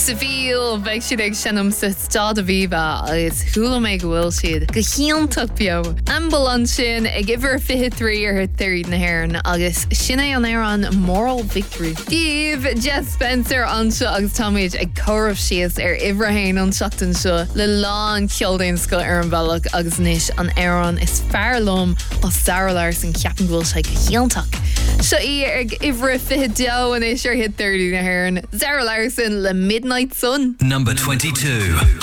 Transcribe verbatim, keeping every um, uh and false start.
Seville bheith siad ag sinnom sa Stad a Viva agus thula méid go bhfuil siad go chiantach beo. Ambulan sin ag iver fiche trí ar third na hairan agus sinna an éran Moral Victory. Díobh Jess Spencer anseo agus táid ag chorah sios ar Ibrahim an seachtain seo le lán ceoldain sco ar an bhealach agus níos an éran is fearlum ó Sarah Larson ceapan ghfuil se go chiantach. So í ag iver fiche deo an is ar hit thirty na hairan. Sarah Larson le Midnight Sun. Number twenty-two.